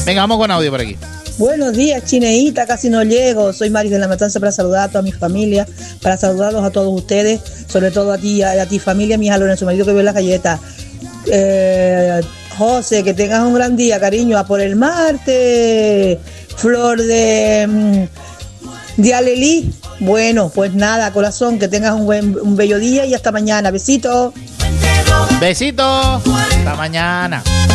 Venga, vamos con audio por aquí. Buenos días, Chineíta, casi no llego. Soy Maris de La Matanza para saludar a toda mi familia, para saludarlos a todos ustedes, sobre todo a ti familia, mi hija Lorenzo, marido que veo las galletas. José, que tengas un gran día, cariño, a por el martes. Flor de Alelí. Bueno, pues nada, corazón, que tengas un bello día y hasta mañana. Besitos. Besitos. Hasta mañana.